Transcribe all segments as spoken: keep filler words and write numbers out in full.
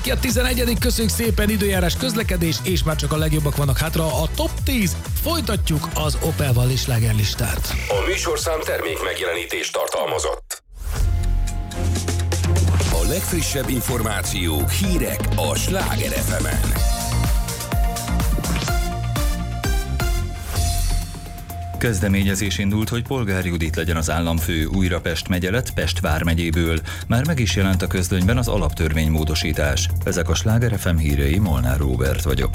ki a tizenegyedik Köszönjük szépen, időjárás, közlekedés, és már csak a legjobbak vannak hátra. A top tíz. Folytatjuk az Opel Valley slágerlistát. A műsorszám termék megjelenítést tartalmazott. A legfrissebb információk, hírek a Sláger ef emen. Kezdeményezés indult, hogy Polgár Judit legyen az államfő, újra Pest megye lett Pest vármegyéből. Már meg is jelent a közlönyben az alaptörvénymódosítás. Ezek a Sláger ef em hírei, Molnár Róbert vagyok.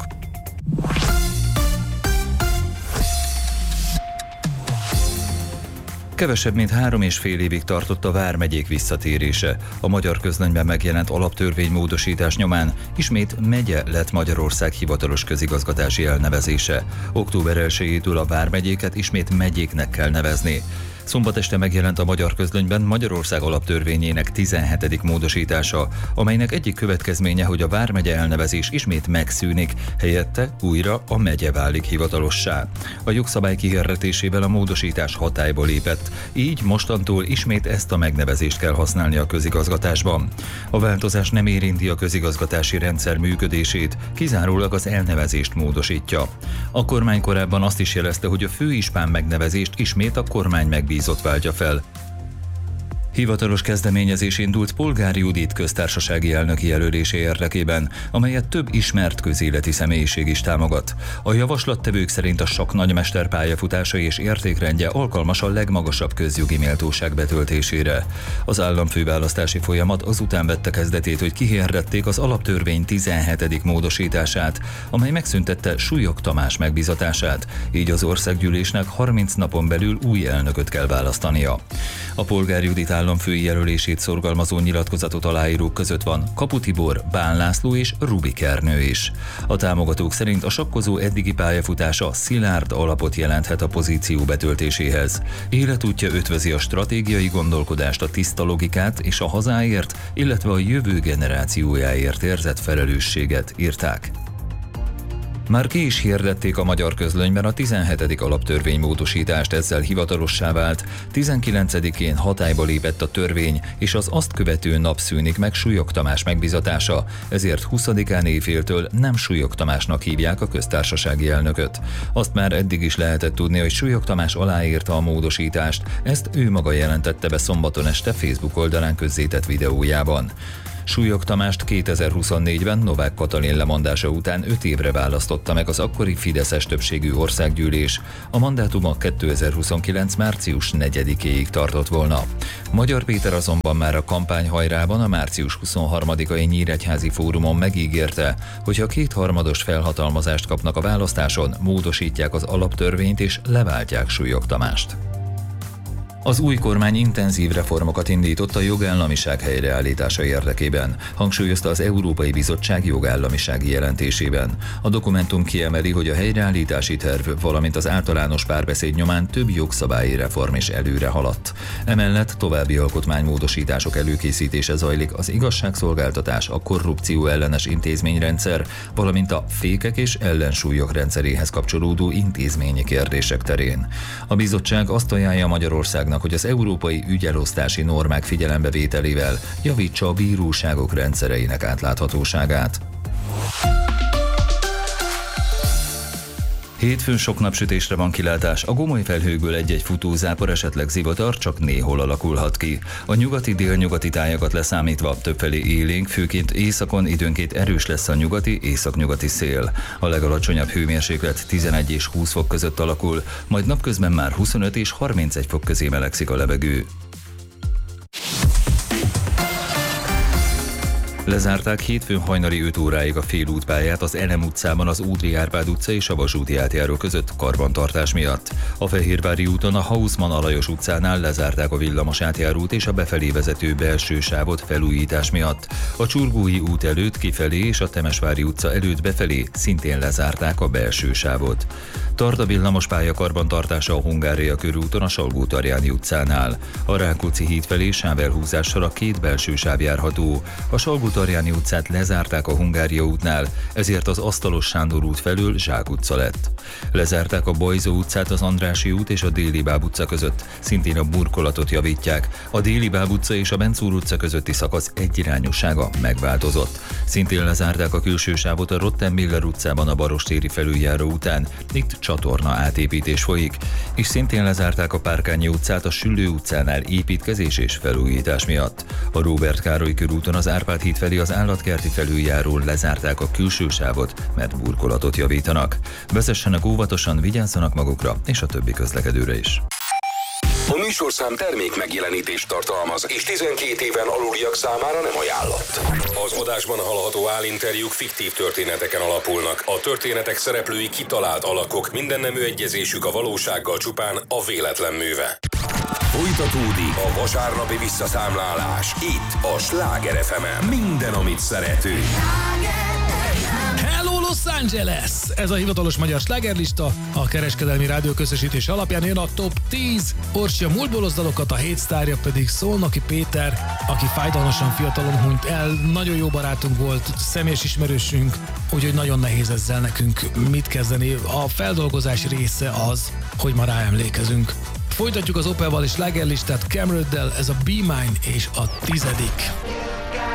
Kevesebb, mint három és fél évig tartott a vármegyék visszatérése. A magyar közlönyben megjelent alaptörvénymódosítás nyomán ismét megye lett Magyarország hivatalos közigazgatási elnevezése. október elsejétől a vármegyéket ismét megyéknek kell nevezni. Szombat este megjelent a magyar közlönyben Magyarország alaptörvényének tizenhetedik módosítása, amelynek egyik következménye, hogy a vármegye elnevezés ismét megszűnik, helyette újra a megye válik hivatalossá. A jogszabály kihirdetésével a módosítás hatályba lépett, így mostantól ismét ezt a megnevezést kell használni a közigazgatásban. A változás nem érinti a közigazgatási rendszer működését, kizárólag az elnevezést módosítja. A kormány korábban azt is jelezte, hogy a főispán megnevezést ismét a kormány megbízott váltja fel. Hivatalos kezdeményezés indult Polgár Judit köztársasági elnöki jelölése érdekében, amelyet több ismert közéleti személyiség is támogat. A javaslattevők szerint a sakk nagymester pályafutása és értékrendje alkalmas a legmagasabb közjogi méltóság betöltésére. Az államfőválasztási folyamat azután vette kezdetét, hogy kihirdették az alaptörvény tizenhetedik módosítását, amely megszüntette Súlyog Tamás megbízatását, így az országgyűlésnek harminc napon belül új elnököt kell választania. A Polgár Judit államfői jelölését szorgalmazó nyilatkozatot aláírók között van Kapu Tibor, Bán László és Rubik Ernő is. A támogatók szerint a sakkozó eddigi pályafutása szilárd alapot jelenthet a pozíció betöltéséhez. Életútja ötvözi a stratégiai gondolkodást, a tiszta logikát és a hazáért, illetve a jövő generációjáért érzett felelősséget, írták. Már ki is hirdették a magyar közlönyben a tizenhetedik alaptörvénymódosítást, ezzel hivatalossá vált. tizenkilencedikén hatályba lépett a törvény, és az azt követő nap szűnik meg Súlyog Tamás megbízatása, ezért huszadikán éjféltől nem Súlyog Tamásnak hívják a köztársasági elnököt. Azt már eddig is lehetett tudni, hogy Súlyog Tamás aláírta a módosítást, ezt ő maga jelentette be szombaton este Facebook oldalán közzétett videójában. Súlyog Tamást kétezer-huszonnégyben Novák Katalin lemondása után öt évre választotta meg az akkori fideszes többségű országgyűlés. A mandátuma kétezer-huszonkilenc március negyedikéig tartott volna. Magyar Péter azonban már a kampányhajrában a március huszonharmadikai Nyíregyházi fórumon megígérte, hogy ha kétharmados felhatalmazást kapnak a választáson, módosítják az alaptörvényt és leváltják Súlyog Tamást. Az új kormány intenzív reformokat indított a jogállamiság helyreállítása érdekében, hangsúlyozta az Európai Bizottság jogállamisági jelentésében. A dokumentum kiemeli, hogy a helyreállítási terv, valamint az általános párbeszéd nyomán több jogszabályi reform is előre haladt. Emellett további alkotmánymódosítások előkészítése zajlik az igazságszolgáltatás, a korrupció ellenes intézményrendszer, valamint a fékek és ellensúlyok rendszeréhez kapcsolódó intézményi kérdések terén. A bizottság azt ajánlja Magyarországnak, hogy az európai ügyelosztási normák figyelembevételével javítsa a bíróságok rendszereinek átláthatóságát. Hétfőn sok napsütésre van kilátás, a gomoly felhőkből egy-egy futózápor, esetleg zivatar csak néhol alakulhat ki. A nyugati-délnyugati tájakat leszámítva többfelé élénk, főként északon időnként erős lesz a nyugati, északnyugati szél. A legalacsonyabb hőmérséklet tizenegy és húsz fok között alakul, majd napközben már huszonöt és harmincegy fok közé melegszik a levegő. Lezárták hétfőn hajnali öt óráig a félútpályát az Elem utcában az Ódri Árpád utca és a vasúti átjáró között karbantartás miatt. A Fehérvári úton a Hausmann Alajos utcánál lezárták a villamos átjárót és a befelé vezető belső sávot felújítás miatt. A Csurgói út előtt kifelé és a Temesvári utca előtt befelé szintén lezárták a belső sávot. Tart a villamos pálya karbantartása a Hungária körúton a Salgó-Tarjáni utcánál. A Rákóczi híd felé sávelhúzással a két belső sáv járható. A Salgó Hutarjáni utcát lezárták a Hungária útnál, ezért az Asztalos Sándor út felől Zsák utca lett. Lezárták a Bajzó utcát az Andrássy út és a Déli Báb utca között, szintén a burkolatot javítják. A Déli Báb utca és a Bencúr utca közötti szakasz egyirányossága megváltozott. Szintén lezárták a külső sávot a Rottenmiller utcában a Barostéri felüljáró után, itt csatorna átépítés folyik, és szintén lezárták a Párkányi utcát a Süllő utcánál építkezés és felújítás miatt. A Róbert Károly körúton az Árpád híd felé az Állatkerti felüljárón lezárták a külső sávot, mert burkolatot javítanak. Vezessenek óvatosan, vigyázzanak magukra és a többi közlekedőre is. A műsorszám termék megjelenítést tartalmaz, és tizenkét éven aluliak számára nem ajánlott. Az adásban hallható állinterjúk fiktív történeteken alapulnak. A történetek szereplői kitalált alakok, mindennemű egyezésük a valósággal csupán a véletlen műve. Folytatódik a vasárnapi visszaszámlálás itt a Sláger ef emen. Minden, amit szeretünk. Hello Los Angeles! Ez a hivatalos magyar slágerlista. A kereskedelmi rádió közösítés alapján jön a top tíz. Orsi a múltból dalokat, a hét sztárja pedig Szolnoki Péter, aki fájdalmasan fiatalon hunyt el. Nagyon jó barátunk volt, személyes ismerősünk, úgyhogy nagyon nehéz ezzel nekünk mit kezdeni. A feldolgozás része az, hogy ma ráemlékezünk. Folytatjuk az Opelval és slágerlistát Cameron-del, ez a Be Mine és a tizedik.